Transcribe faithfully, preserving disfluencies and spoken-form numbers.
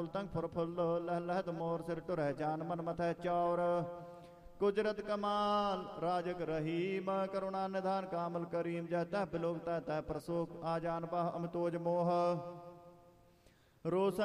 ਤੰਗ ਫੁਰ ਫੁੱਲ ਲਹ ਲਹਤ ਮੋਰ ਸਿਰ ਟੁਰੈ ਜਾਨ ਮਨ ਮਥੈ ਚੌਰ ਕੁਜਰਤ ਕਮਾਲ ਰਾਜਕ ਰਹੀਮ ਕਰੁਣਾ ਨਿਧਾਨ ਕਾਮਲ ਕਰੀਮ ਜਹ ਤਹ ਬਿਲੋਕ ਤਹ ਤਹ ਪ੍ਰਸੋਕ ਆ ਜਾਨ ਬਾਹ ਅਮਤੋਜ ਮੋਹ ਰੋਸ